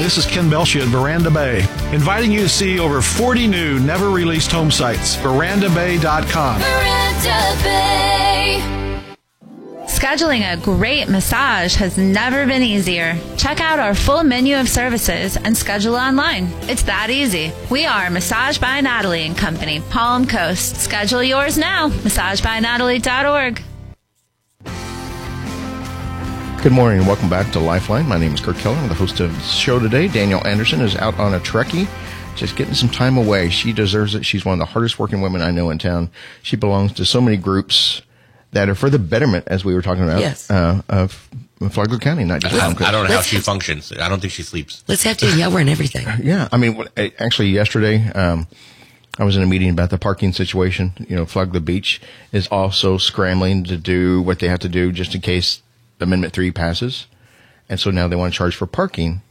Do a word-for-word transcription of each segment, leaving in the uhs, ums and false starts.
this is Ken Belshia at Veranda Bay, inviting you to see over forty new, never-released home sites. veranda bay dot com. Veranda Bay. Scheduling a great massage has never been easier. Check out our full menu of services and schedule online. It's that easy. We are Massage by Natalie and Company, Palm Coast. Schedule yours now. massage by natalie dot org. Good morning and welcome back to Lifeline. My name is Kurt Keller. I'm the host of the show today. Danielle Anderson is out on a trekkie, just getting some time away. She deserves it. She's one of the hardest working women I know in town. She belongs to so many groups that are for the betterment, as we were talking about, yes. uh, of Flagler County, not just I, Palm Coast. I don't know how Let's she have, functions. I don't think she sleeps. Let's have Danielle and everything. Yeah, I mean, actually, yesterday um, I was in a meeting about the parking situation. You know, Flagler Beach is also scrambling to do what they have to do just in case Amendment three passes, and so now they want to charge for parking,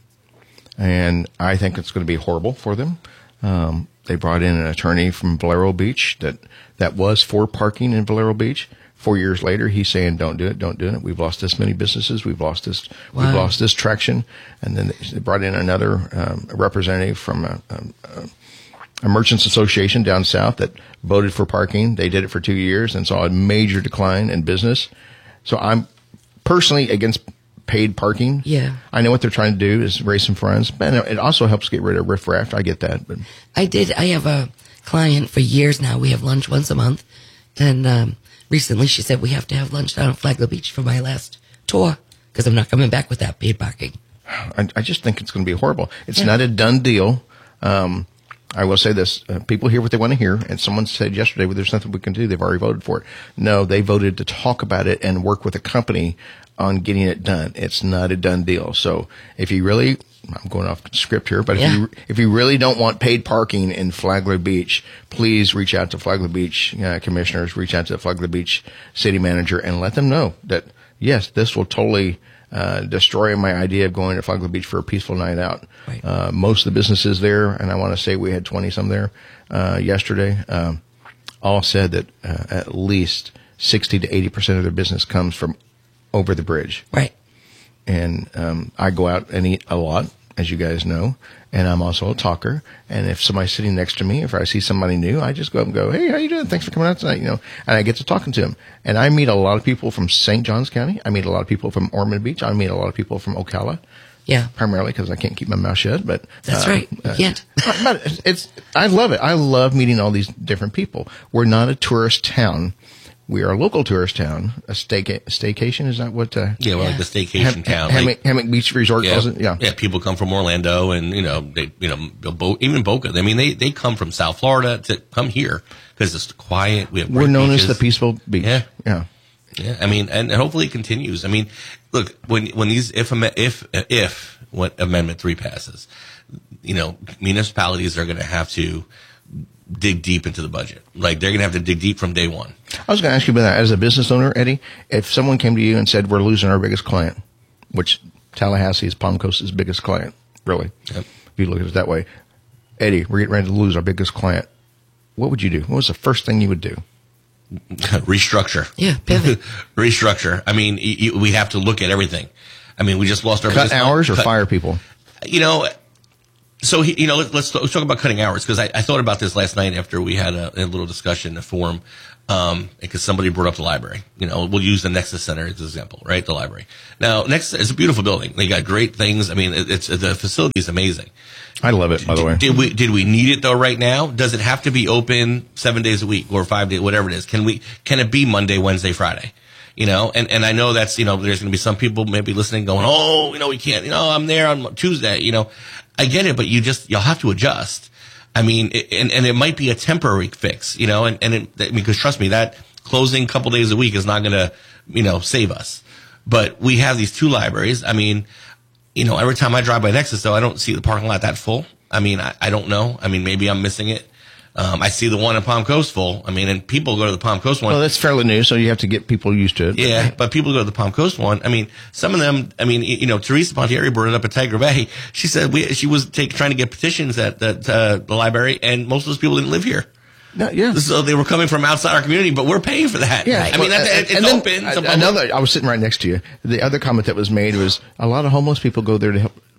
and I think it's going to be horrible for them. Um, they brought in an attorney from Valero Beach that that was for parking in Valero Beach. Four years later, he's saying, "Don't do it, don't do it. We've lost this many businesses. We've lost this. Wow. We've lost this traction." And then they brought in another um, representative from a, a, a merchants association down south that voted for parking. They did it for two years and saw a major decline in business. So I'm personally against paid parking. Yeah, I know what they're trying to do is raise some funds, but it also helps get rid of riffraff. I get that, but I did. I have a client for years now. We have lunch once a month, and um, recently she said we have to have lunch down at Flagler Beach for my last tour because I'm not coming back with that paid parking. I, I just think it's going to be horrible. It's yeah. not a done deal. Um, I will say this. Uh, people hear what they want to hear. And someone said yesterday, well, there's nothing we can do. They've already voted for it. No, they voted to talk about it and work with a company on getting it done. It's not a done deal. So if you really, I'm going off script here, but yeah. if you, if you really don't want paid parking in Flagler Beach, please reach out to Flagler Beach uh, commissioners, reach out to the Flagler Beach city manager and let them know that, yes, this will totally Uh, destroy my idea of going to Flagler Beach for a peaceful night out. Right. Uh, most of the businesses there, and I want to say we had twenty some there, uh, yesterday, um, all said that, uh, at least sixty to eighty percent of their business comes from over the bridge. Right. And, um, I go out and eat a lot, as you guys know, and I'm also a talker. And if somebody's sitting next to me, if I see somebody new, I just go up and go, "Hey, how you doing? Thanks for coming out tonight." You know, and I get to talking to them. And I meet a lot of people from Saint Johns County. I meet a lot of people from Ormond Beach. I meet a lot of people from Ocala. Yeah. Primarily because I can't keep my mouth shut, but That's uh, right. You uh, can't. but it's, it's, I love it. I love meeting all these different people. We're not a tourist town. We are a local tourist town. A stayca- staycation, is that what? Uh, Yeah, well, Yeah. like the staycation Ham- town. Hammock, like, Hammock Beach Resort yeah, calls it. Yeah. yeah. People come from Orlando, and you know, they, you know, Bo- even Boca. I mean, they, they come from South Florida to come here because it's quiet. We have We're great known beaches. as the peaceful beach. Yeah. Yeah. Yeah, I mean, and hopefully it continues. I mean, look, when when these if if if what Amendment three passes, you know, municipalities are going to have to dig deep into the budget. Like they're going to have to dig deep from day one. I was going to ask you about that. As a business owner, Eddie, if someone came to you and said, "We're losing our biggest client," which Tallahassee is Palm Coast's biggest client, really, Yep. if you look at it that way, Eddie, we're getting ready to lose our biggest client. What would you do? What was the first thing you would do? Restructure. Yeah, pivot. Restructure. I mean, y- y- we have to look at everything. I mean, we just lost our Cut biggest hours or cut- fire people? You know, so he, you know, let's, let's let's talk about cutting hours because I, I thought about this last night after we had a, a little discussion, a forum, um, because somebody brought up the library. You know, we'll use the Nexus Center as an example, right? The library. Now, Nexus is a beautiful building. They got great things. I mean, it, it's the facility is amazing. I love it, by the way. Did we did we need it though right now? Does it have to be open seven days a week or five days, whatever it is? Can we can it be Monday, Wednesday, Friday? You know, and, and I know that's, you know, there's going to be some people maybe listening going, oh, you know, we can't, you know, I'm there on Tuesday, you know, I get it, but you just, you'll have to adjust. I mean, it, and, and it might be a temporary fix, you know, and, and it, I mean, because trust me, that closing a couple days a week is not going to, you know, save us. But we have these two libraries. I mean, you know, every time I drive by Nexus, though, I don't see the parking lot that full. I mean, I, I don't know. I mean, maybe I'm missing it. Um, I see the one in Palm Coast full. I mean, and people go to the Palm Coast one. Well, that's fairly new, so you have to get people used to it. Yeah, but people go to the Palm Coast one. I mean, some of them, I mean, you know, Teresa Pontieri brought it up at Tiger Bay. She said we, she was take, trying to get petitions at the, uh, the library, and most of those people didn't live here. No, yeah. So they were coming from outside our community, but we're paying for that. Yeah, I mean, well, that, and, it's and then, open. uh, to public. another, I was sitting right next to you. The other comment that was made was a lot of homeless people go there to help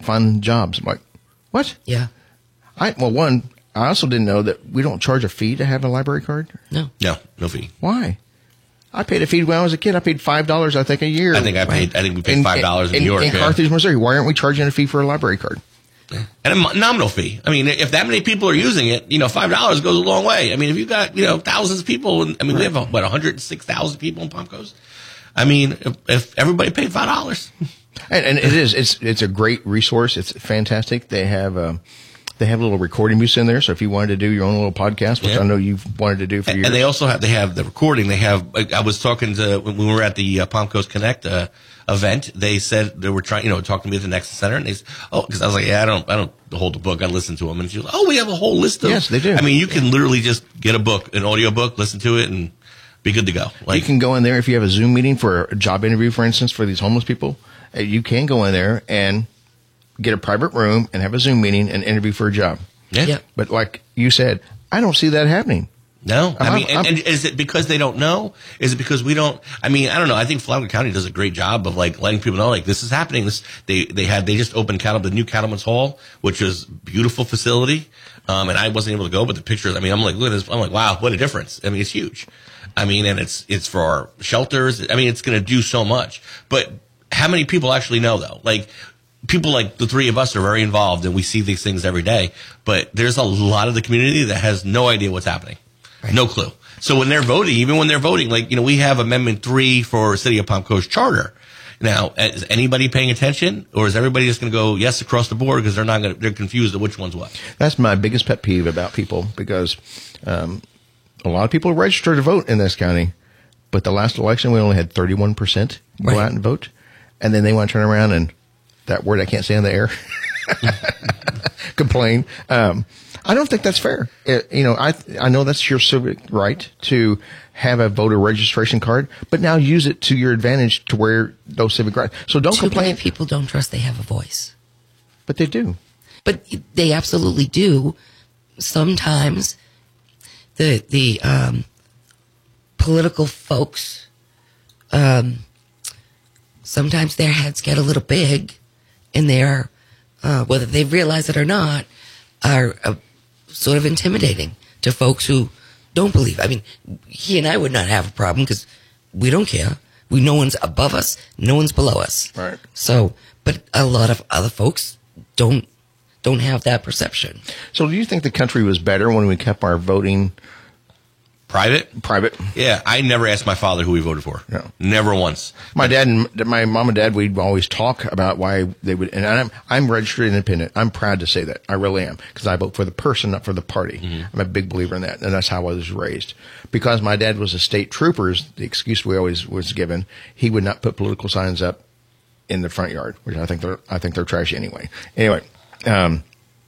find jobs. I'm like, what? Yeah. I well, one, I also didn't know that we don't charge a fee to have a library card. No. No, no fee. Why? I paid a fee when I was a kid. I paid five dollars, I think, a year. I think I paid. I think we paid five dollars in, in New York. In yeah. Carthage, Missouri. Why aren't we charging a fee for a library card? And a nominal fee. I mean, if that many people are using it, you know, five dollars goes a long way. I mean, if you've got, you know, thousands of people, and, I mean, right. we have, what, one hundred six thousand people in Palm Coast? I mean, if, if everybody paid five dollars. And, and it is, it's, it's a great resource. It's fantastic. They have, um, they have little recording booths in there. So if you wanted to do your own little podcast, which yeah. I know you've wanted to do for years. And they also have, they have the recording. They have, I was talking to, when we were at the uh, Palm Coast Connect, uh, event, they said they were trying, you know, talking to me at the Nexus Center, and they said, oh, because I was like, yeah, I don't, I don't hold the book. I listen to them, and she was like, oh, we have a whole list of. Yes, they do. I mean, you can literally just get a book, an audio book, listen to it, and be good to go. Like, you can go in there if you have a Zoom meeting for a job interview, for instance, for these homeless people. Uh, you can go in there and get a private room and have a Zoom meeting and interview for a job. yeah. Yeah. But like you said, I don't see that happening. No, I I'm- mean, and, I'm- and is it because they don't know? Is it because we don't? I mean, I don't know. I think Flagler County does a great job of like letting people know, like this is happening. This they they had they just opened Cattle the new Cattleman's Hall, which is a beautiful facility. Um, and I wasn't able to go, but the pictures. I mean, I'm like, look at this. I'm like, wow, what a difference. I mean, it's huge. I mean, and it's it's for our shelters. I mean, it's going to do so much. But how many people actually know though? Like. People like the three of us are very involved, and we see these things every day. But there's a lot of the community that has no idea what's happening, right. No clue. So when they're voting, even when they're voting, like you know, we have Amendment Three for City of Palm Coast Charter. Now, is anybody paying attention, or is everybody just going to go yes across the board because they're not going? They're confused at which one's what. That's my biggest pet peeve about people because um, a lot of people register to vote in this county, but the last election we only had thirty-one percent go Right. out and vote, and then they want to turn around and. That word I can't say on the air. Complain. Um, I don't think that's fair. It, you know, I I know that's your civic right to have a voter registration card, but now use it to your advantage to wear those civic rights. So don't Too complain. many people don't trust they have a voice. But they do. But they absolutely do. Sometimes the the um, political folks, um, sometimes their heads get a little big, and they're, uh, whether they realize it or not, are uh, sort of intimidating to folks who don't believe. I mean, he and I would not have a problem because we don't care. We no one's above us, no one's below us. Right. So, but a lot of other folks don't don't have that perception. So do you think the country was better when we kept our voting Private? private? Yeah, I never asked my father who he voted for. No. Never once. My dad and my mom and dad, we'd always talk about why they would, and I'm, I'm registered independent. I'm proud to say that. I really am. Because I vote for the person, not for the party. Mm-hmm. I'm a big believer in that. And that's how I was raised. Because my dad was a state trooper, the excuse we always was given, he would not put political signs up in the front yard, which I think they're, I think they're trashy anyway. Anyway, um,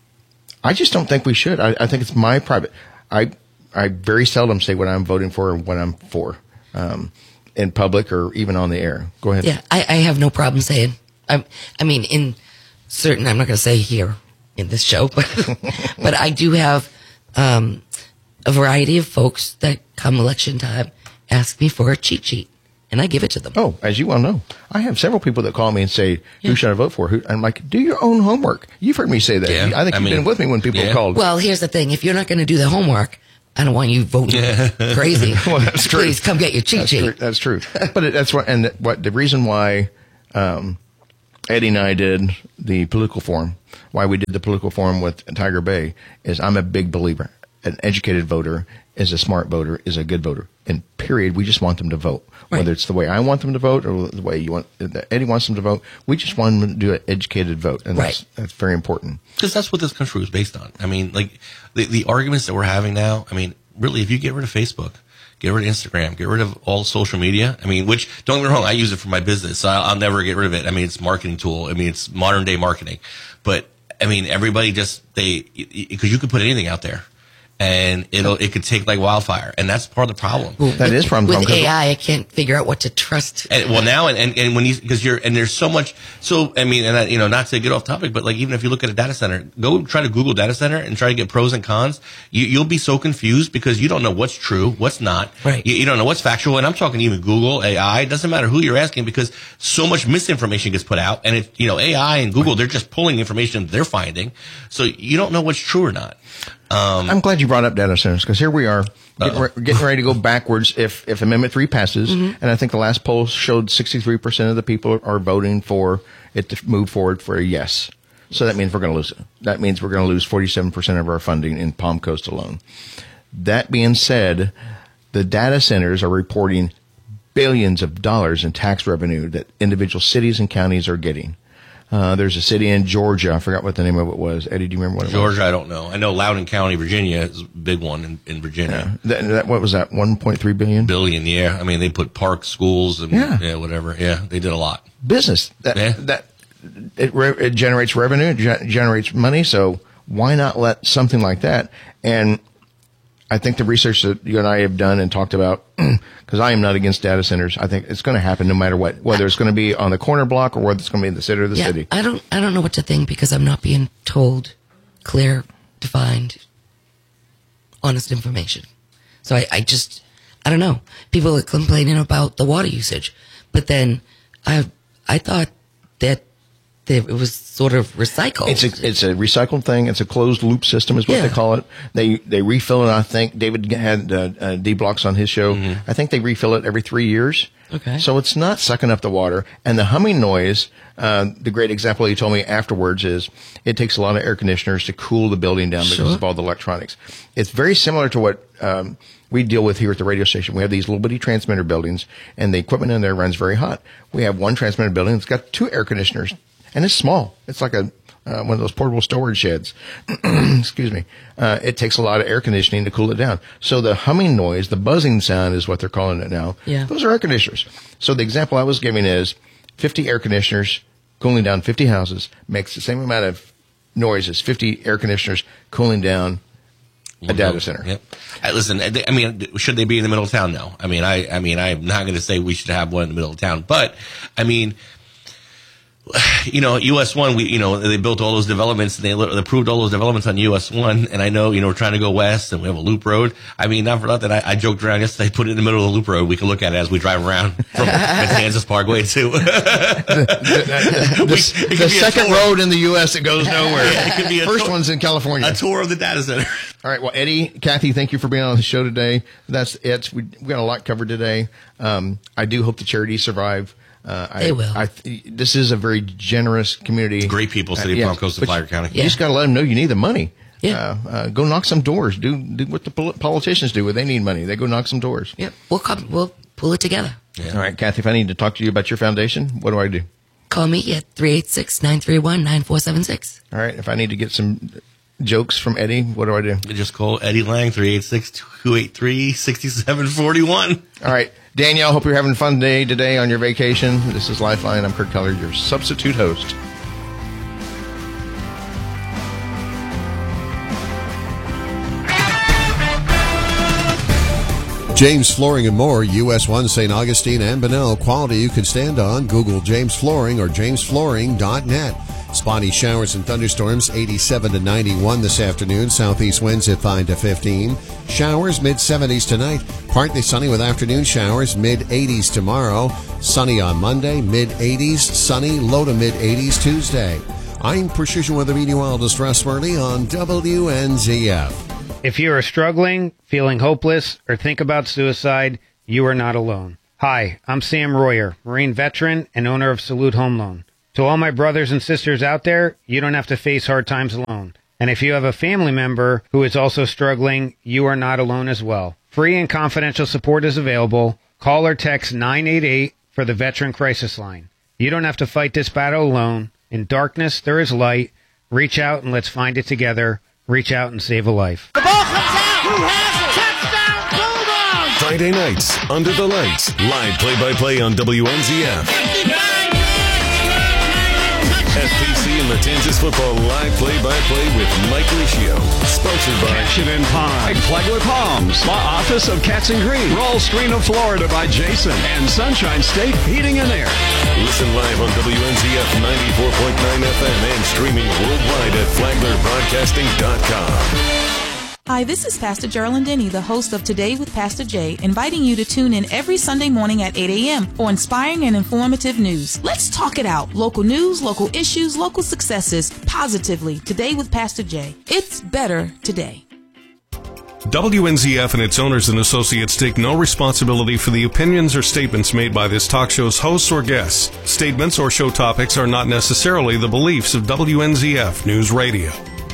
I just don't think we should. I, I think it's my private. I, I very seldom say what I'm voting for or what I'm for, um, in public or even on the air. Go ahead. Yeah, I, I have no problem saying. I, I mean, in certain, I'm not going to say here in this show, but but I do have um, a variety of folks that come election time ask me for a cheat sheet, and I give it to them. Oh, as you well know, I have several people that call me and say, "Who Yeah. should I vote for?" Who? I'm like, "Do your own homework." You've heard me say that. Yeah, I think I you've mean, been with me when people yeah. called. Well, here's the thing: if you're not going to do the homework, I don't want you voting crazy. Well, that's true. Please come get your cheat That's sheet. true. That's true. But it, that's what, and what the reason why um, Eddie and I did the political forum, why we did the political forum with Tiger Bay, is I'm a big believer. An educated voter is a smart voter, is a good voter. And period, we just want them to vote. Right. Whether it's the way I want them to vote or the way you want that Eddie wants them to vote, we just want them to do an educated vote, and that's Right. that's very important. Because that's what this country was based on. I mean, like, the, the arguments that we're having now, I mean, really, if you get rid of Facebook, get rid of Instagram, get rid of all social media, I mean, which, don't get me wrong, I use it for my business, so I'll, I'll never get rid of it. I mean, it's a marketing tool. I mean, it's modern day marketing. But, I mean, everybody just, they, because you could put anything out there. and it'll it could take like wildfire, and that's part of the problem. Well, That with, is problem- with problem, 'cause- A I. I can't figure out what to trust. And, well, now and, and, and when you because you're and there's so much. So I mean, and I, you know, not to get off topic, but like even if you look at a data center, go try to Google data center and try to get pros and cons. You, you'll be so confused because you don't know what's true, what's not. Right. You, you don't know what's factual, and I'm talking even Google, A I. It doesn't matter who you're asking because so much misinformation gets put out, and it you know A I and Google they're just pulling information they're finding, so you don't know what's true or not. Um, I'm glad you brought up data centers because here we are getting, re- getting ready to go backwards if, if Amendment three passes. Mm-hmm. And I think the last poll showed sixty-three percent of the people are voting for it to move forward for a yes. So that means we're going to lose it. That means we're going to lose forty-seven percent of our funding in Palm Coast alone. That being said, the data centers are reporting billions of dollars in tax revenue that individual cities and counties are getting. Uh, there's a city in Georgia. I forgot what the name of it was. Eddie, do you remember what it was? Georgia, I don't know. I know Loudoun County, Virginia is a big one in, in Virginia. Yeah. That, that, what was that? one point three billion? Billion, yeah. I mean, they put parks, schools, and Yeah. yeah, whatever. Yeah, they did a lot. Business. That, Yeah. that, it, re- it generates revenue, it ge- generates money. So why not let something like that? And I think the research that you and I have done and talked about, because I am not against data centers. I think it's going to happen no matter what, whether it's going to be on the corner block or whether it's going to be in the center of the Yeah, city. I don't. I don't know what to think because I'm not being told clear, defined, honest information. So I, I just, I don't know. People are complaining about the water usage, but then I, I thought that, that it was sort of recycled. It's a, it's a recycled thing. It's a closed loop system is what Yeah. they call it. They, they refill it. I think David had uh, uh, D Blocks on his show. I think they refill it every three years. Okay. So it's not sucking up the water. And the humming noise, uh, the great example he told me afterwards is it takes a lot of air conditioners to cool the building down because Sure. of all the electronics. It's very similar to what, um, we deal with here at the radio station. We have these little bitty transmitter buildings and the equipment in there runs very hot. We have one transmitter building that's got two air conditioners. And it's small. It's like a uh, one of those portable storage sheds. Excuse me. Uh, it takes a lot of air conditioning to cool it down. So the humming noise, the buzzing sound is what they're calling it now. Yeah. Those are air conditioners. So the example I was giving is fifty air conditioners cooling down fifty houses makes the same amount of noise as fifty air conditioners cooling down a data center. Yep. Uh, listen, I mean, should they be in the middle of town? No. I mean, I, I mean, I'm not going to say we should have one in the middle of town, but I mean, you know, U S one, we, you know, they built all those developments and they li- approved all those developments on U S one. And I know, you know, we're trying to go west and we have a loop road. I mean, not for nothing. I, I joked around yesterday, put it in the middle of the loop road. We can look at it as we drive around from Kansas Parkway to The, We- the, it could the be a second tour. road in the U S that goes nowhere. Yeah, it could be a First tour- one's in California. a tour of the data center. All right. Well, Eddie, Kathy, thank you for being on the show today. That's it. We, we got a lot covered today. Um, I do hope the charities survive. Uh, I, They will. I, this is a very generous community. Great people, City of yeah, Palm Coast and but Flagler County. You just got to let them know you need the money. Yeah. Uh, uh, go knock some doors. Do, do what the pol- politicians do when they need money. They go knock some doors. Yep. We'll come. We'll pull it together. Yeah. All right, Kathy, if I need to talk to you about your foundation, what do I do? Call me at three eight six, nine three one, nine four seven six. All right. If I need to get some jokes from Eddie, what do I do? Just call Eddie Lang, three eight six, two eight three, six seven four one. All right. Danielle, hope you're having a fun day today on your vacation. This is Lifeline. I'm Kurt Keller, your substitute host. James Flooring and More, U S one Saint Augustine and Bunnell. Quality you can stand on. Google James Flooring or james flooring dot net. Spotty showers and thunderstorms, eighty-seven to ninety-one this afternoon. Southeast winds at five to fifteen. Showers, mid-seventies tonight. Partly sunny with afternoon showers, mid-eighties tomorrow. Sunny on Monday, mid-eighties. Sunny, low to mid-eighties Tuesday. I'm Precision Weather Meteorologist Russ Murley on W N Z F. If you are struggling, feeling hopeless, or think about suicide, you are not alone. Hi, I'm Sam Royer, Marine veteran and owner of Salute Home Loan. To all my brothers and sisters out there, you don't have to face hard times alone. And if you have a family member who is also struggling, you are not alone as well. Free and confidential support is available. Call or text nine eight eight for the Veteran Crisis Line. You don't have to fight this battle alone. In darkness, there is light. Reach out and let's find it together. Reach out and save a life. The ball comes out. Who has it? Touchdown, Bulldogs! Friday nights, Under the Lights, live play-by-play on W N Z F. F P C Begin Matanzas football live play-by-play with Mike Licio. Sponsored by Kitchen and Pond, Flagler Palms, Law Office of Katz and Green, Roll Screen of Florida by Jason, and Sunshine State Heating and Air. Listen live on W N Z F ninety-four point nine F M and streaming worldwide at flagler broadcasting dot com. Hi, this is Pastor Geraldine Denny, the host of Today with Pastor Jay, inviting you to tune in every Sunday morning at eight a.m. for inspiring and informative news. Let's talk it out. Local news, local issues, local successes, positively. Today with Pastor Jay. It's better today. W N Z F and its owners and associates take no responsibility for the opinions or statements made by this talk show's hosts or guests. Statements or show topics are not necessarily the beliefs of W N Z F News Radio.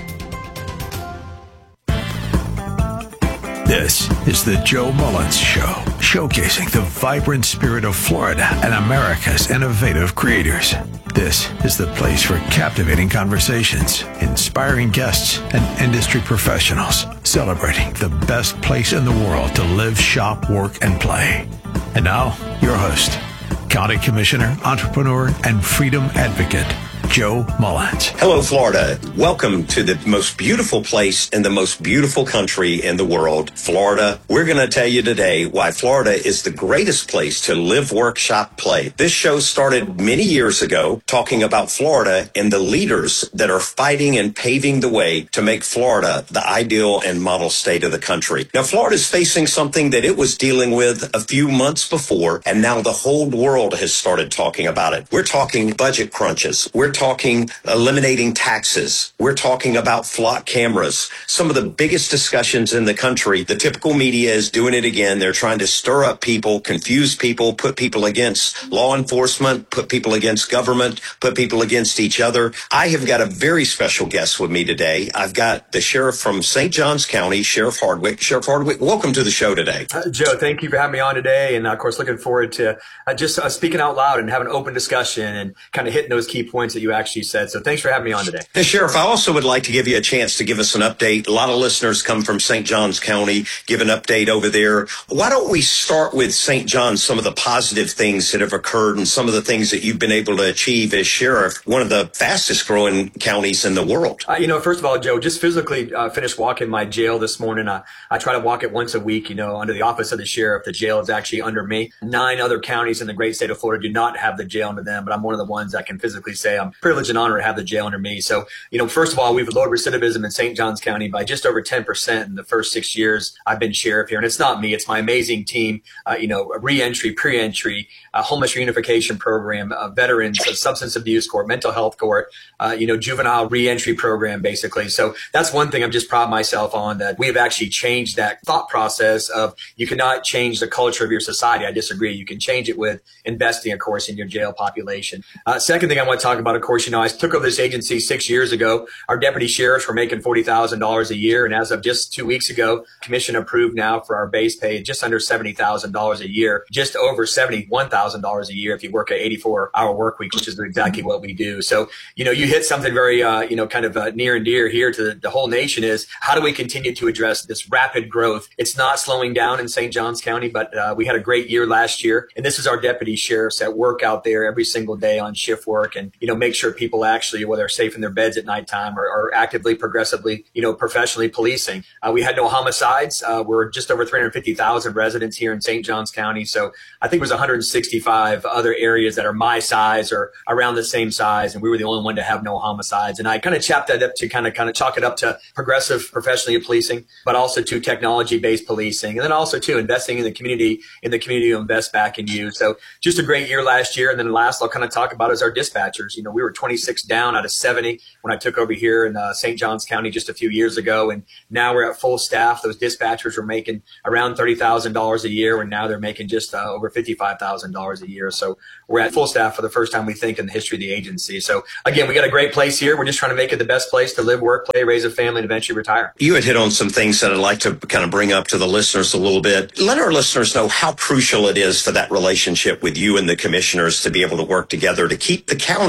This is the Joe Mullins Show, showcasing the vibrant spirit of Florida and America's innovative creators. This is the place for captivating conversations, inspiring guests, and industry professionals, celebrating the best place in the world to live, shop, work, and play. And now, your host, County Commissioner, entrepreneur, and freedom advocate, Joe Mullins. Hello, Florida. Welcome to the most beautiful place in the most beautiful country in the world, Florida. We're going to tell you today why Florida is the greatest place to live, work, shop, play. This show started many years ago talking about Florida and the leaders that are fighting and paving the way to make Florida the ideal and model state of the country. Now, Florida is facing something that it was dealing with a few months before, and now the whole world has started talking about it. We're talking budget crunches. We're talking eliminating taxes. We're talking about flock cameras. Some of the biggest discussions in the country. The typical media is doing it again. They're trying to stir up people, confuse people, put people against law enforcement, put people against government, put people against each other. I have got a very special guest with me today. I've got the sheriff from Saint Johns County, Sheriff Hardwick. Sheriff Hardwick, welcome to the show today. Uh, Joe, thank you for having me on today. And of course, looking forward to uh, just uh, speaking out loud and having an open discussion and kind of hitting those key points that you actually said. So thanks for having me on today. Hey, Sheriff, I also would like to give you a chance to give us an update. A lot of listeners come from Saint Johns County, give an update over there. Why don't we start with Saint Johns, some of the positive things that have occurred and some of the things that you've been able to achieve as sheriff, one of the fastest growing counties in the world. Uh, you know, first of all, Joe, just physically uh, finished walking my jail this morning. Uh, I try to walk it once a week, you know, under the office of the sheriff. The jail is actually under me. Nine other counties in the great state of Florida do not have the jail under them, but I'm one of the ones that can physically say I'm privileged and honored to have the jail under me. So, you know, first of all, we've lowered recidivism in Saint Johns County by just over ten percent in the first six years I've been sheriff here. And it's not me, it's my amazing team, uh, you know, re-entry, pre-entry, uh, homeless reunification program, uh, veterans, uh, substance abuse court, mental health court, uh, you know, juvenile re-entry program, basically. So that's one thing I'm just proud of myself on, that we have actually changed that thought process of you cannot change the culture of your society. I disagree. You can change it with investing, of course, in your jail population. Uh, second thing I want to talk about, of course, you know, I took over this agency six years ago. Our deputy sheriffs were making forty thousand dollars a year. And as of just two weeks ago, commission approved now for our base pay just under seventy thousand dollars a year, just over seventy-one thousand dollars a year if you work an eighty-four hour work week, which is exactly what we do. So, you know, you hit something very, uh, you know, kind of uh, near and dear here to the, the whole nation is how do we continue to address this rapid growth? It's not slowing down in Saint Johns County, but uh, we had a great year last year. And this is our deputy sheriffs that work out there every single day on shift work and, you know, make sure people actually, whether they're safe in their beds at nighttime or, or actively, progressively, you know, professionally policing. Uh, we had no homicides. Uh, we're just over three hundred fifty thousand residents here in Saint Johns County. So I think it was one hundred sixty-five other areas that are my size or around the same size. And we were the only one to have no homicides. And I kind of chopped that up to kind of, kind of chalk it up to progressive professionally policing, but also to technology-based policing. And then also to investing in the community, in the community to invest back in you. So just a great year last year. And then last I'll kind of talk about is our dispatchers. You know, we were twenty-six down out of seventy when I took over here in uh, Saint Johns County just a few years ago. And now we're at full staff. Those dispatchers were making around thirty thousand dollars a year. And now they're making just uh, over fifty-five thousand dollars a year. So we're at full staff for the first time, we think, in the history of the agency. So again, we got a great place here. We're just trying to make it the best place to live, work, play, raise a family, and eventually retire. You had hit on some things that I'd like to kind of bring up to the listeners a little bit. Let our listeners know how crucial it is for that relationship with you and the commissioners to be able to work together to keep the county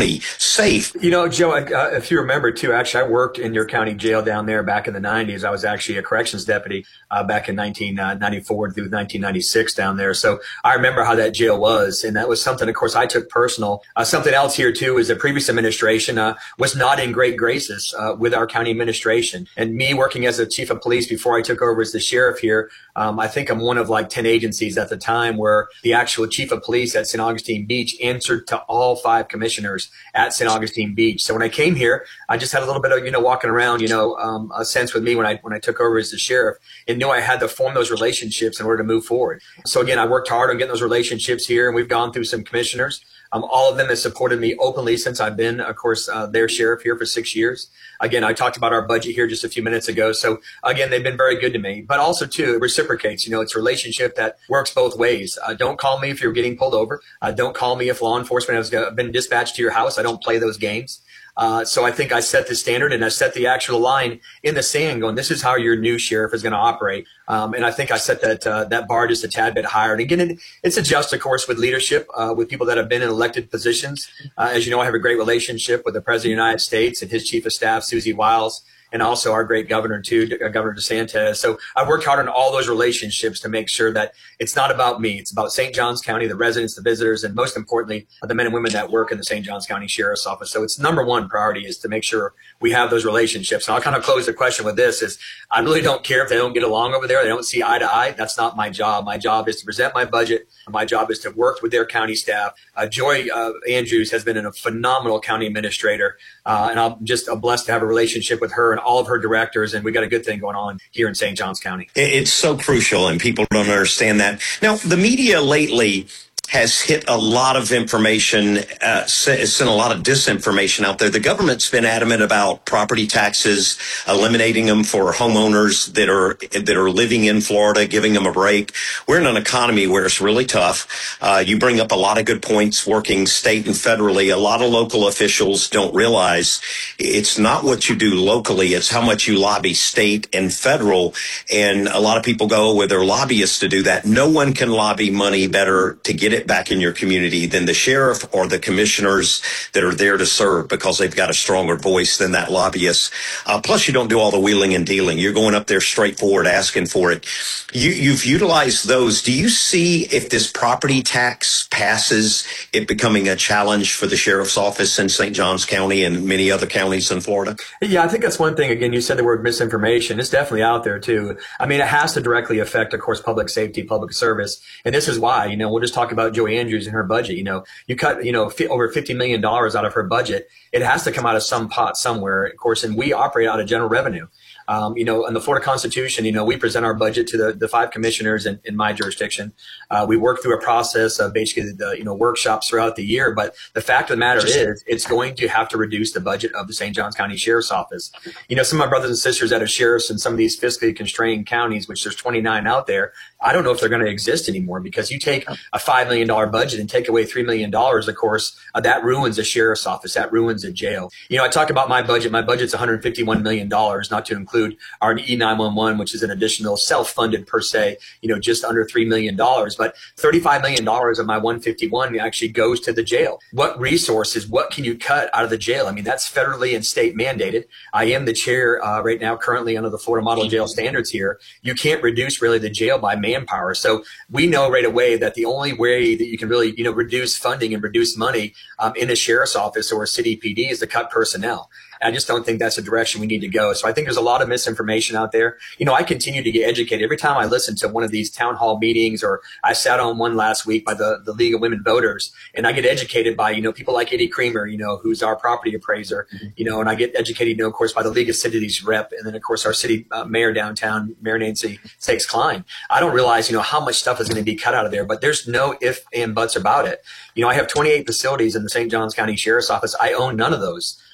safe. You know, Joe, uh, if you remember too, actually, I worked in your county jail down there back in the nineties. I was actually a corrections deputy uh, back in nineteen ninety-four through nineteen ninety-six down there. So I remember how that jail was. And that was something, of course, I took personal. Uh, something else here too is the previous administration uh, was not in great graces uh, with our county administration. And me working as a chief of police before I took over as the sheriff here, um, I think I'm one of like ten agencies at the time where the actual chief of police at Saint Augustine Beach answered to all five commissioners at Saint Augustine Beach. So when I came here, I just had a little bit of, you know, walking around, you know, um, a sense with me when I, when I took over as the sheriff, and knew I had to form those relationships in order to move forward. So again, I worked hard on getting those relationships here, and we've gone through some commissioners. Um, all of them have supported me openly since I've been, of course, uh, their sheriff here for six years. Again, I talked about our budget here just a few minutes ago. So again, they've been very good to me, but also too, it reciprocates. You know, it's a relationship that works both ways. Uh, don't call me if you're getting pulled over. Uh, don't call me if law enforcement has been dispatched to your house. I don't play those games. Uh, so I think I set the standard, and I set the actual line in the sand going, this is how your new sheriff is going to operate. Um, and I think I set that, uh, that bar just a tad bit higher. And again, it, it's a just, of course, with leadership, uh, with people that have been in elected positions. Uh, as you know, I have a great relationship with the President of the United States and his chief of staff, Susie Wiles, and also our great governor, too, Governor DeSantis. So I worked hard on all those relationships to make sure that it's not about me. It's about Saint Johns County, the residents, the visitors, and most importantly, the men and women that work in the Saint Johns County Sheriff's Office. So it's number one priority is to make sure we have those relationships. And I'll kind of close the question with this is I really don't care if they don't get along over there. They don't see eye to eye. That's not my job. My job is to present my budget. My job is to work with their county staff. Uh, Joy uh, Andrews has been a phenomenal county administrator, uh, and I'm just uh, blessed to have a relationship with her and all of her directors, and we got a good thing going on here in Saint Johns County. It's so crucial, and people don't understand that. Now, the media lately has hit a lot of information, uh, sent a lot of disinformation out there. The government's been adamant about property taxes, eliminating them for homeowners that are that are living in Florida, giving them a break. We're in an economy where it's really tough. Uh, you bring up a lot of good points, working state and federally. A lot of local officials don't realize it's not what you do locally, it's how much you lobby state and federal. And a lot of people go, well, they're lobbyists to do that. No one can lobby money better to get it back in your community than the sheriff or the commissioners that are there to serve, because they've got a stronger voice than that lobbyist. Uh, plus, you don't do all the wheeling and dealing. You're going up there straightforward asking for it. You, you've utilized those. Do you see, if this property tax passes, it becoming a challenge for the sheriff's office in Saint Johns County and many other counties in Florida? Yeah, I think that's one thing. Again, you said the word misinformation. It's definitely out there, too. I mean, it has to directly affect, of course, public safety, public service. And this is why, you know, we'll just talk about Joy Andrews and her budget. You know, you cut, you know, f- over fifty million dollars out of her budget. It has to come out of some pot somewhere, of course, and we operate out of general revenue. Um, you know, in the Florida Constitution, you know, we present our budget to the, the five commissioners in, in my jurisdiction. Uh, we work through a process of basically the, you know, workshops throughout the year. But the fact of the matter is, it's going to have to reduce the budget of the Saint Johns County Sheriff's Office. You know, some of my brothers and sisters that are sheriffs in some of these fiscally constrained counties, which there's twenty-nine out there, I don't know if they're going to exist anymore, because you take a five million dollars budget and take away three million dollars, of course, uh, that ruins a sheriff's office. That ruins a jail. You know, I talk about my budget. My budget's one hundred fifty-one million dollars, not to include our E nine one one, which is an additional self-funded per se, you know, just under three million dollars. But thirty-five million dollars of my one hundred fifty-one actually goes to the jail. What resources, what can you cut out of the jail? I mean, that's federally and state mandated. I am the chair uh, right now currently under the Florida Model Jail Standards here. You can't reduce really the jail by manpower. So we know right away that the only way that you can really, you know, reduce funding and reduce money um, in a sheriff's office or a city P D is to cut personnel. I just don't think that's the direction we need to go. So I think there's a lot of misinformation out there. You know, I continue to get educated. Every time I listen to one of these town hall meetings, or I sat on one last week by the, the League of Women Voters, and I get educated by, you know, people like Eddie Creamer, you know, who's our property appraiser, mm-hmm. you know, and I get educated, you know, of course, by the League of Cities rep, and then, of course, our city uh, mayor downtown, Mayor Nancy Sakes Klein. I don't realize, you know, how much stuff is going to be cut out of there, but there's no if and buts about it. You know, I have twenty-eight facilities in the Saint Johns County Sheriff's Office. I own none of those.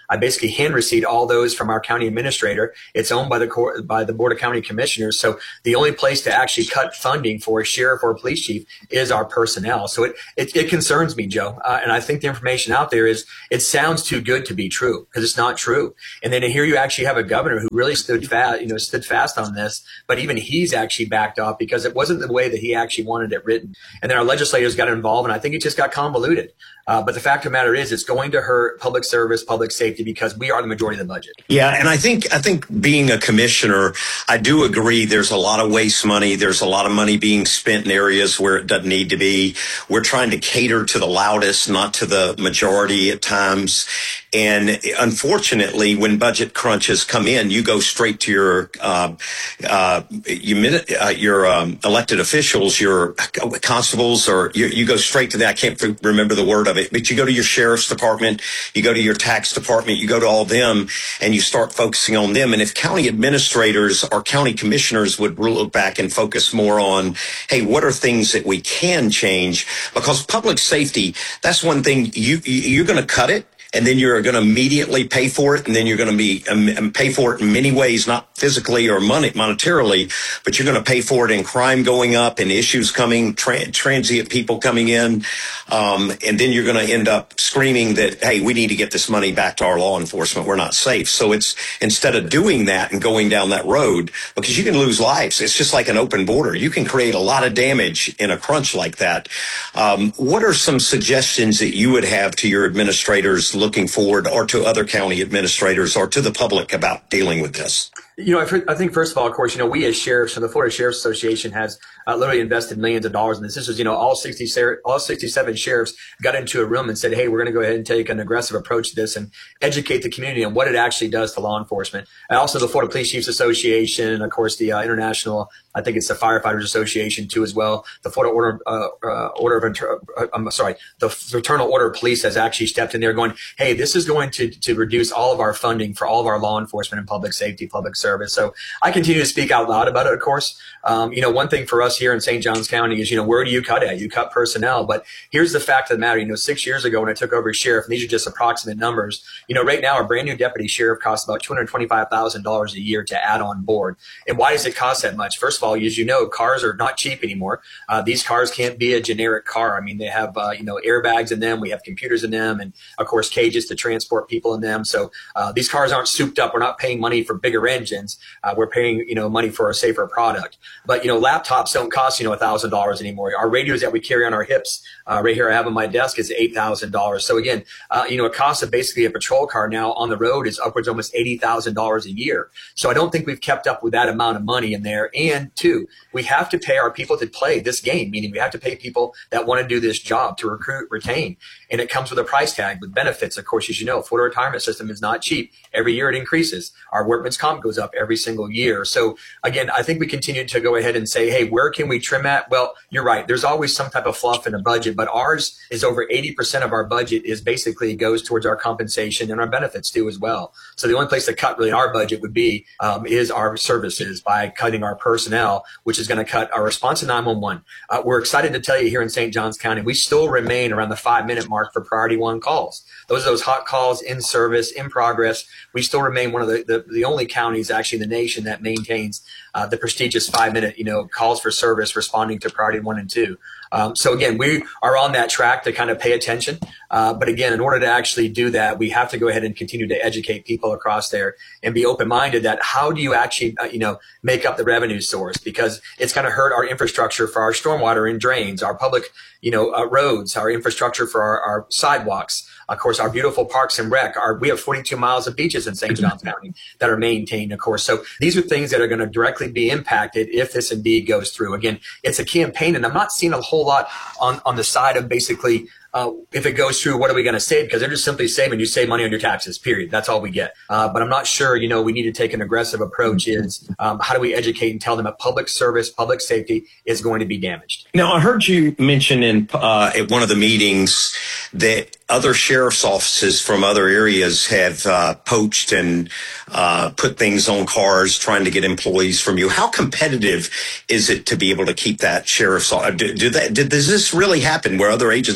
I basically hand receipt all those from our county administrator. It's owned by the court, by the Board of County Commissioners. So the only place to actually cut funding for a sheriff or a police chief is our personnel. So it it, it concerns me, Joe. Uh, and I think the information out there is it sounds too good to be true because it's not true. And then here you actually have a governor who really stood fast, you know, stood fast on this, but even he's actually backed off because it wasn't the way that he actually wanted it written. And then our legislators got involved, and I think it just got convoluted. Uh, but the fact of the matter is, it's going to hurt public service, public safety, because we are the majority of the budget. Yeah, and I think I think being a commissioner, I do agree there's a lot of waste money. There's a lot of money being spent in areas where it doesn't need to be. We're trying to cater to the loudest, not to the majority at times. And unfortunately, when budget crunches come in, you go straight to your uh, uh, you, uh, your um, elected officials, your constables, or you, you go straight to that. I can't remember the word of it, but you go to your sheriff's department, you go to your tax department, you go to all them, and you start focusing on them. And if county administrators or county commissioners would look back and focus more on, hey, what are things that we can change? Because public safety, that's one thing you, you're going to cut it. And then you're going to immediately pay for it, and then you're going to be um, pay for it in many ways, not physically or money monetarily, but you're going to pay for it in crime going up and issues coming, tra- transient people coming in, um, and then you're going to end up screaming that, hey, we need to get this money back to our law enforcement. We're not safe. So it's instead of doing that and going down that road, because you can lose lives. It's just like an open border. You can create a lot of damage in a crunch like that. Um, what are some suggestions that you would have to your administrators looking forward, or to other county administrators, or to the public about dealing with this? You know, I think first of all, of course, you know, we as sheriffs, so the Florida Sheriff's Association has uh, literally invested millions of dollars in this. This was, you know, all sixty, all sixty-seven sheriffs got into a room and said, hey, we're going to go ahead and take an aggressive approach to this and educate the community on what it actually does to law enforcement. And also the Florida Police Chiefs Association, and of course the uh, International, I think it's the Firefighters Association too as well. The Florida Order, uh, uh, Order of, Inter- uh, I'm sorry, the Fraternal Order of Police has actually stepped in there going, hey, this is going to, to reduce all of our funding for all of our law enforcement and public safety, public service. So I continue to speak out loud about it, of course. Um, you know, one thing for us here in Saint Johns County is, you know, where do you cut at? You cut personnel. But here's the fact of the matter. You know, six years ago when I took over as sheriff, and these are just approximate numbers, you know, right now our brand new deputy sheriff costs about two hundred twenty-five thousand dollars a year to add on board. And why does it cost that much? First of all, as you know, cars are not cheap anymore. Uh, these cars can't be a generic car. I mean, they have, uh, you know, airbags in them. We have computers in them, and of course, cages to transport people in them. So uh, these cars aren't souped up. We're not paying money for bigger engines. Uh, we're paying, you know, money for a safer product. But, you know, laptops don't cost, you know, one thousand dollars anymore. Our radios that we carry on our hips, uh, right here I have on my desk, is eight thousand dollars. So again, uh, you know, a cost of basically a patrol car now on the road is upwards of almost eighty thousand dollars a year. So I don't think we've kept up with that amount of money in there. And two, we have to pay our people to play this game, meaning we have to pay people that want to do this job to recruit, retain. And it comes with a price tag with benefits. Of course, as you know, Florida retirement system is not cheap. Every year it increases. Our workman's comp goes up every single year. So again, I think we continue to go ahead and say, hey, where can we trim at? Well, you're right. There's always some type of fluff in a budget, but ours is over eighty percent of our budget is basically goes towards our compensation and our benefits too as well. So the only place to cut really in our budget would be um, is our services by cutting our personnel, which is going to cut our response to nine one one. Uh, we're excited to tell you here in Saint Johns County, we still remain around the five minute mark for priority one calls. Those are those hot calls in service, in progress. We still remain one of the, the, the only counties actually in the nation that maintains uh, the prestigious five minute, you know, calls for service responding to priority one and two. Um, so again, we are on that track to kind of pay attention. Uh, but again, in order to actually do that, we have to go ahead and continue to educate people across there and be open-minded that how do you actually, uh, you know, make up the revenue source, because it's going to hurt our infrastructure for our stormwater and drains, our public, you know, uh, roads, our infrastructure for our, our sidewalks. Of course, our beautiful parks and rec. Our, we have forty-two miles of beaches in Saint Johns County that are maintained, of course. So these are things that are going to directly be impacted if this indeed goes through. Again, it's a campaign, and I'm not seeing a whole lot on, on the side of basically uh, if it goes through, what are we going to save? Because they're just simply saving, you save money on your taxes, period. That's all we get. Uh, but I'm not sure, you know, we need to take an aggressive approach is um, how do we educate and tell them that public service, public safety is going to be damaged. Now, I heard you mention in uh, at one of the meetings that other sheriff's offices from other areas have uh, poached and uh, put things on cars trying to get employees from you. How competitive is it to be able to keep that sheriff's office? Do, do that, did, does this really happen where other agencies come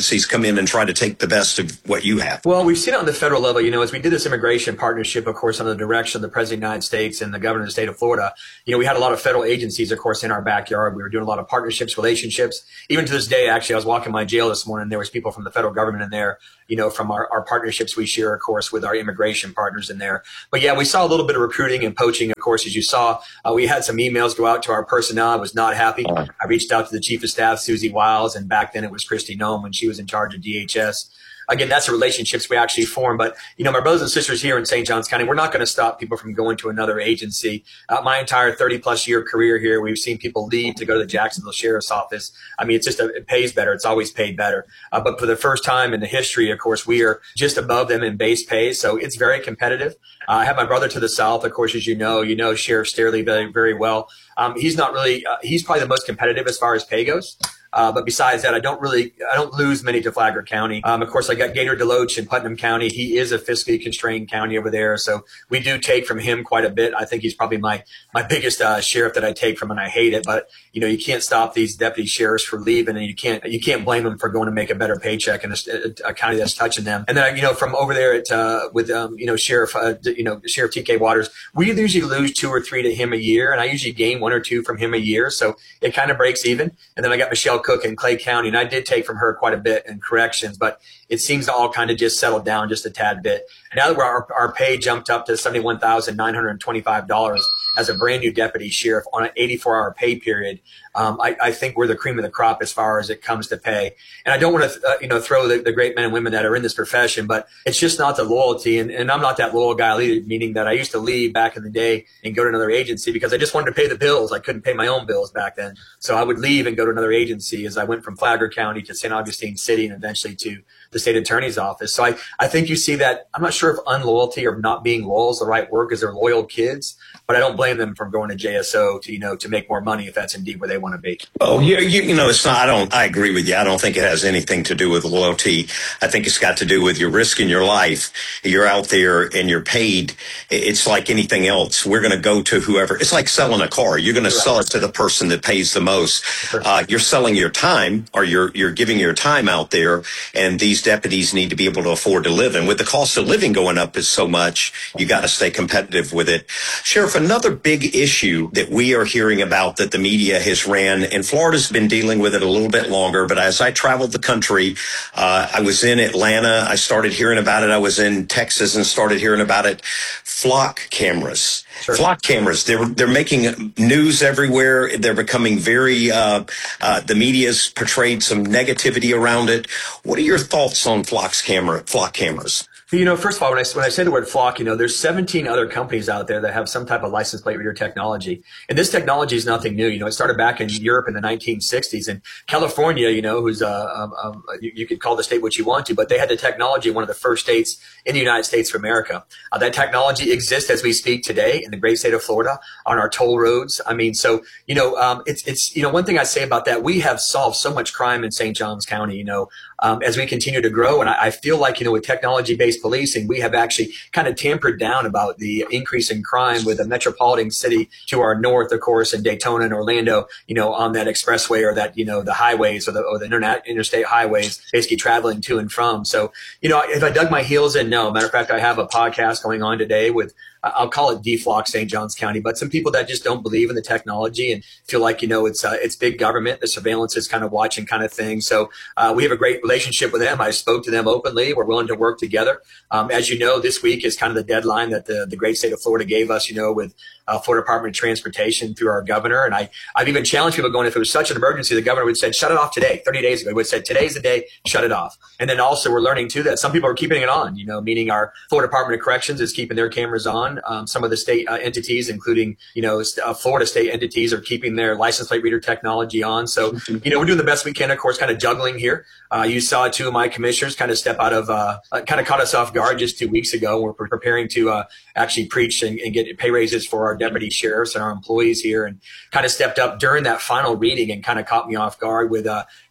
come in and try to take the best of what you have? Well, we've seen it on the federal level. You know, as we did this immigration partnership, of course, under the direction of the President of the United States and the governor of the state of Florida, you know, we had a lot of federal agencies, of course, in our backyard. We were doing a lot of partnerships, relationships. Even to this day, actually, I was walking my jail this morning. There was people from the federal government in there, you know, from our, our partnerships we share, of course, with our immigration partners in there. But yeah, we saw a little bit of recruiting and poaching, of course, as you saw. Uh, we had some emails go out to our personnel. I was not happy. I reached out to the chief of staff, Susie Wiles, and back then it was Christy Nome when she was in charge of D H S. Again, that's the relationships we actually form. But, you know, my brothers and sisters here in Saint Johns County, we're not going to stop people from going to another agency. Uh, my entire thirty plus year career here, we've seen people leave to go to the Jacksonville Sheriff's Office. I mean, it's just, a, it pays better. It's always paid better. Uh, but for the first time in the history, of course, we are just above them in base pay. So it's very competitive. Uh, I have my brother to the south, of course, as you know, you know, Sheriff Sterling very, very well. Um, he's not really, uh, he's probably the most competitive as far as pay goes. Uh, but besides that, I don't really, I don't lose many to Flagler County. Um, of course, I got Gator Deloach in Putnam County. He is a fiscally constrained county over there. So we do take from him quite a bit. I think he's probably my, my biggest, uh, sheriff that I take from, and I hate it. But, you know, you can't stop these deputy sheriffs from leaving, and you can't, you can't blame them for going to make a better paycheck in a, a county that's touching them. And then, you know, from over there at, uh, with, um, you know, Sheriff, uh, you know, Sheriff T K Waters, we usually lose two or three to him a year. And I usually gain one or two from him a year. So it kind of breaks even. And then I got Michelle Cook in Clay County, and I did take from her quite a bit in corrections, but it seems to all kind of just settle down just a tad bit. Now that we're, our, our pay jumped up to seventy-one thousand nine hundred twenty-five dollars as a brand new deputy sheriff on an eighty-four hour pay period, um, I, I think we're the cream of the crop as far as it comes to pay. And I don't want to, uh, you know, throw the, the great men and women that are in this profession, but it's just not the loyalty. And, and I'm not that loyal guy either, meaning that I used to leave back in the day and go to another agency because I just wanted to pay the bills. I couldn't pay my own bills back then. So I would leave and go to another agency as I went from Flagler County to Saint Augustine City and eventually to the state attorney's office. So I, I think you see that. I'm not sure if unloyalty or not being loyal is the right word because they're loyal kids, but I don't blame them from going to J S O to, you know, to make more money if that's indeed where they want to be. Oh, you, you, you know, it's not, I don't, I agree with you. I don't think it has anything to do with loyalty. I think it's got to do with your risk in your life. You're out there and you're paid. It's like anything else. We're going to go to whoever. It's like selling a car. You're going to sell it to the person that pays the most. Uh, you're selling your time, or you're, you're giving your time out there. And these deputies need to be able to afford to live. And with the cost of living going up is so much, you got to stay competitive with it. Sheriff, another big issue that we are hearing about that the media has ran, and Florida's been dealing with it a little bit longer, but as I traveled the country, uh, I was in Atlanta, I started hearing about it. I was in Texas and started hearing about it. Flock cameras. Sure. Flock cameras. They're, they're making news everywhere. They're becoming very, uh, uh, the media's portrayed some negativity around it. What are your thoughts on Flock's camera, flock cameras? You know, first of all, when I, when I say the word flock, you know, there's seventeen other companies out there that have some type of license plate reader technology. And this technology is nothing new. You know, it started back in Europe in the nineteen sixties. And California, you know, who's, uh, um, um, you, you could call the state what you want to, but they had the technology, one of the first states in the United States of America. Uh, that technology exists as we speak today in the great state of Florida on our toll roads. I mean, so, you know, um, it's, it's, you know, one thing I say about that, we have solved so much crime in Saint Johns County, you know, um, as we continue to grow. And I, I feel like, you know, with technology-based policing, we have actually kind of tampered down about the increase in crime with a metropolitan city to our north, of course, in Daytona and Orlando, you know, on that expressway or that, you know, the highways or the, or the internet, interstate highways, basically traveling to and from. So, you know, if I dug my heels in, no. Matter of fact, I have a podcast going on today with, I'll call it D-Flock Saint Johns County, but some people that just don't believe in the technology and feel like, you know, it's uh, it's big government. The surveillance is kind of watching kind of thing. So uh, we have a great relationship with them. I spoke to them openly. We're willing to work together. Um, as you know, this week is kind of the deadline that the, the great state of Florida gave us, you know, with uh, Florida Department of Transportation through our governor. And I, I've even challenged people going, if it was such an emergency, the governor would say, shut it off today. thirty days ago, he would say, today's the day, shut it off. And then also we're learning too that some people are keeping it on, you know, meaning our Florida Department of Corrections is keeping their cameras on. Um, some of the state uh, entities, including, you know, uh, Florida state entities, are keeping their license plate reader technology on. So, you know, we're doing the best we can, of course, kind of juggling here. Uh, you saw two of my commissioners kind of step out of, uh, uh, kind of caught us off guard just two weeks ago. We're pre- preparing to uh, actually preach and, and get pay raises for our deputy sheriffs and our employees here, and kind of stepped up during that final reading and kind of caught me off guard with uh,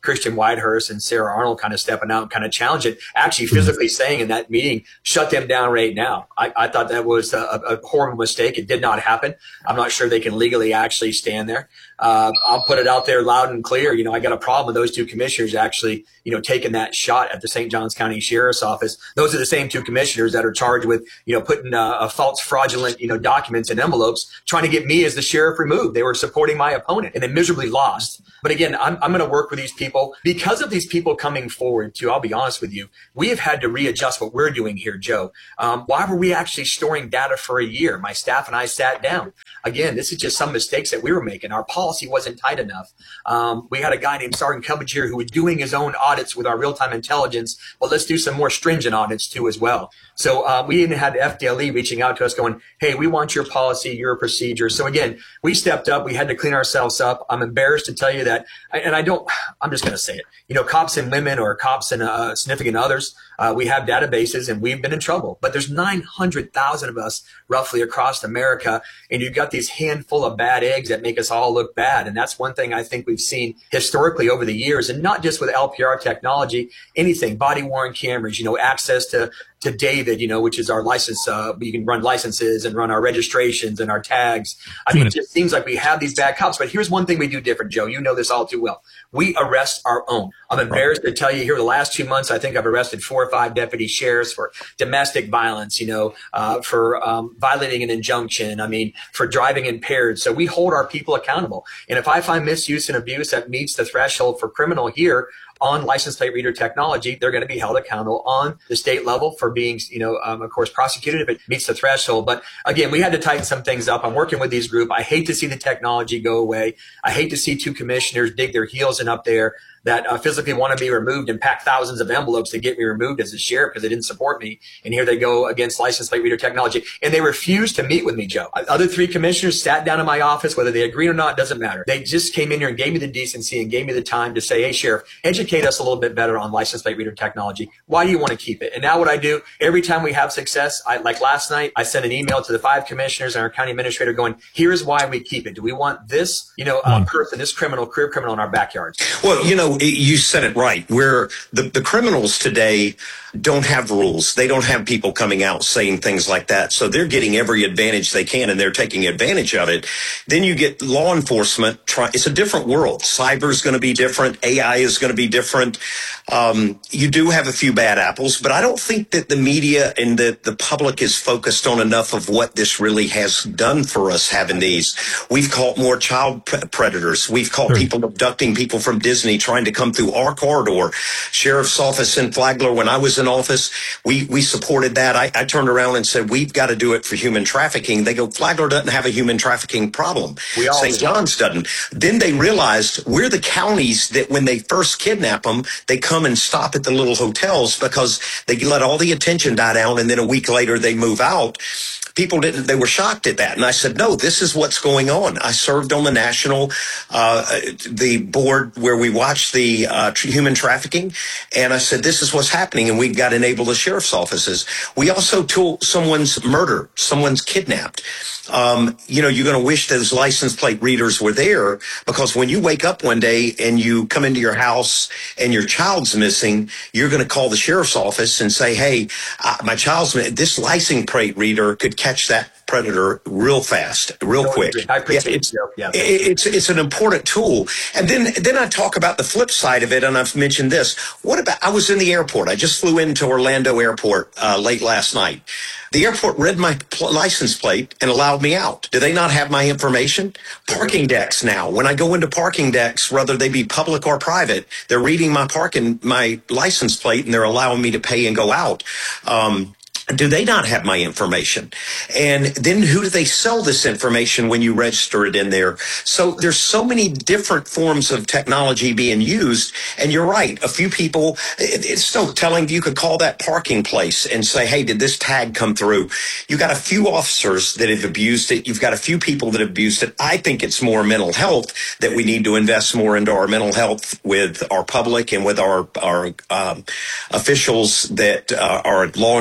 Christian Whitehurst and Sarah Arnold kind of stepping out and kind of challenge it, actually physically saying in that meeting, shut them down right now. I, I thought that was a, a horrible mistake. It did not happen. I'm not sure they can legally actually stand there. Uh, I'll put it out there loud and clear. You know, I got a problem with those two commissioners actually, you know, taking that shot at the Saint Johns County Sheriff's Office. Those are the same two commissioners that are charged with, you know, putting uh, a false fraudulent, you know, documents in envelopes, trying to get me as the sheriff removed. They were supporting my opponent and they miserably lost. But again, I'm, I'm going to work with these people because of these people coming forward too. I'll be honest with you. We have had to readjust what we're doing here, Joe. Um, why were we actually storing data for a year? My staff and I sat down. Again, this is just some mistakes that we were making. Our policy wasn't tight enough. Um, we had a guy named Sergeant Cubbagear who was doing his own audits with our real-time intelligence. Well, let's do some more stringent audits too as well. So uh, we even had the F D L E reaching out to us going, hey, we want your policy, your procedure. So again, we stepped up. We had to clean ourselves up. I'm embarrassed to tell you that, and I don't, I'm just going to say it. You know, cops and women or cops and uh, significant others, uh, we have databases and we've been in trouble. But there's nine hundred thousand of us roughly across America, and you've got these handful of bad eggs that make us all look bad. And that's one thing I think we've seen historically over the years, and not just with L P R technology, anything, body-worn cameras, you know, access to to David, you know, which is our license. Uh, you can run licenses and run our registrations and our tags. I mean, it just seems like we have these bad cops. But here's one thing we do different, Joe. You know this all too well. We arrest our own. I'm embarrassed to tell you here, the last two months, I think I've arrested four or five deputy sheriffs for domestic violence, you know, uh, for um, violating an injunction. I mean, for driving impaired. So we hold our people accountable. And if I find misuse and abuse that meets the threshold for criminal here, on license plate reader technology, they're going to be held accountable on the state level for being, you know, um, of course, prosecuted if it meets the threshold. But again, we had to tighten some things up. I'm working with these group. I hate to see the technology go away. I hate to see two commissioners dig their heels in up there that uh, physically want to be removed and pack thousands of envelopes to get me removed as a sheriff because they didn't support me. And here they go against license plate reader technology. And they refused to meet with me, Joe. Other three commissioners sat down in my office, whether they agreed or not, doesn't matter. They just came in here and gave me the decency and gave me the time to say, hey, Sheriff, educate us a little bit better on license plate reader technology. Why do you want to keep it? And now what I do, every time we have success, I, like last night, I sent an email to the five commissioners and our county administrator going, here's why we keep it. Do we want this, you know, uh, person, this criminal, career criminal in our backyards? Well, you know, you said it right. Where the, the criminals today don't have rules. They don't have people coming out saying things like that. So they're getting every advantage they can and they're taking advantage of it. Then you get law enforcement. Try, it's a different world. Cyber is going to be different. A I is going to be different. Um, you do have a few bad apples, but I don't think that the media and the, the public is focused on enough of what this really has done for us having these. We've caught more child pre- predators. We've caught sure. people abducting people from Disney trying to come through our corridor. Sheriff's office in Flagler, when I was in office, we, we supported that. I, I turned around and said, we've got to do it for human trafficking. They go, Flagler doesn't have a human trafficking problem. Saint John's doesn't. Then they realized we're the counties that when they first kidnap them, they come and stop at the little hotels because they let all the attention die down and then a week later they move out. People didn't, they were shocked at that. And I said, no, this is what's going on. I served on the national, uh, the board where we watched the, uh, human trafficking. And I said, this is what's happening. And we've got to enable the sheriff's offices. We also told someone's murder, someone's kidnapped. Um, you know, you're going to wish those license plate readers were there because when you wake up one day and you come into your house and your child's missing, you're going to call the sheriff's office and say, hey, uh, my child's missing. This license plate reader could catch that predator real fast, real quick. I appreciate yeah, it's, it. Yeah. it's it's an important tool. And then then I talk about the flip side of it, and I've mentioned this. What about, I was in the airport. I just flew into Orlando Airport uh, late last night. The airport read my pl- license plate and allowed me out. Do they not have my information? Parking decks now. When I go into parking decks, whether they be public or private, they're reading my parking, my license plate, and they're allowing me to pay and go out. Um, Do they not have my information? And then who do they sell this information when you register it in there? So there's so many different forms of technology being used. And you're right. A few people, it's still telling you could call that parking place and say, hey, did this tag come through? You got a few officers that have abused it. You've got a few people that have abused it. I think it's more mental health that we need to invest more into our mental health with our public and with our, our um, officials that uh, are law enforcement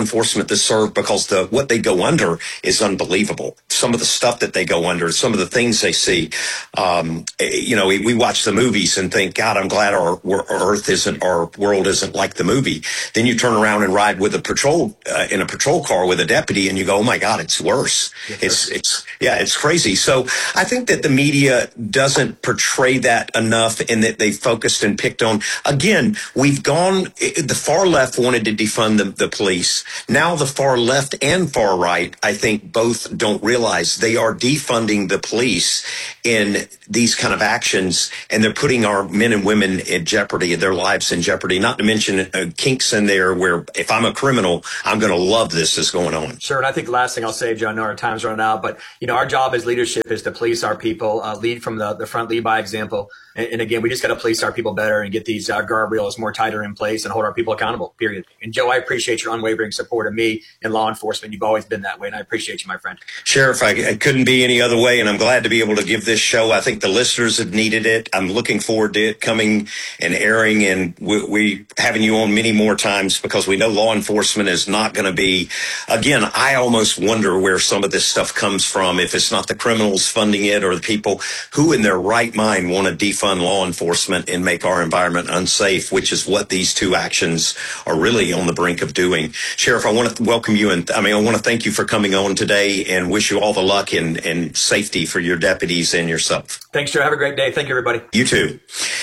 to serve because the what they go under is unbelievable. Some of the stuff that they go under, some of the things they see. Um, you know, we, we watch the movies and think, God, I'm glad our, our Earth isn't, our world isn't like the movie. Then you turn around and ride with a patrol uh, in a patrol car with a deputy, and you go, oh my God, it's worse. Yes, it's it's yeah, it's crazy. So I think that the media doesn't portray that enough, and that they focused and picked on. Again, we've gone. The far left wanted to defund the, the police. Now the far left and far right, I think, both don't realize they are defunding the police in these kind of actions, and they're putting our men and women in jeopardy, their lives in jeopardy. Not to mention uh, kinks in there where if I'm a criminal, I'm going to love this that's going on. Sure, and I think the last thing I'll say, Joe, I know our time's running out, but you know, our job as leadership is to police our people, uh, lead from the, the front, lead by example. And, and again, we just got to police our people better and get these uh, guardrails more tighter in place and hold our people accountable, period. And Joe, I appreciate your unwavering support of me and law enforcement. You've always been that way, and I appreciate you, my friend. Sheriff, I, I couldn't be any other way, and I'm glad to be able to give this show. I think the listeners have needed it. I'm looking forward to it coming and airing, and we, we having you on many more times, because we know law enforcement is not going to be, again, I almost wonder where some of this stuff comes from. If it's not the criminals funding it or the people who in their right mind want to defund law enforcement and make our environment unsafe, which is what these two actions are really on the brink of doing. Sheriff, I want to welcome you, and I mean, I want to thank you for coming on today and wish you all the luck and, and safety for your deputies and yourself. Thanks, Joe. Have a great day. Thank you, everybody. You too.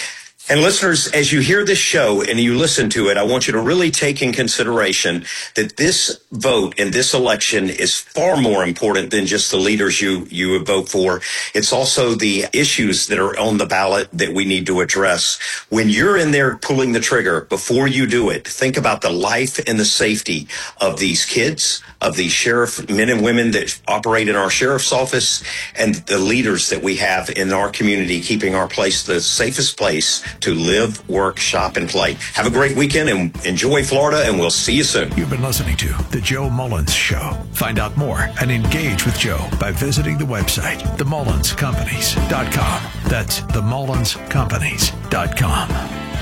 And listeners, as you hear this show and you listen to it, I want you to really take in consideration that this vote in this election is far more important than just the leaders you, you vote for. It's also the issues that are on the ballot that we need to address. When you're in there pulling the trigger, before you do it, think about the life and the safety of these kids, of these sheriff men and women that operate in our sheriff's office, and the leaders that we have in our community, keeping our place the safest place to live, work, shop, and play. Have a great weekend and enjoy Florida, and we'll see you soon. You've been listening to The Joe Mullins Show. Find out more and engage with Joe by visiting the website, the mullins companies dot com. That's the mullins companies dot com.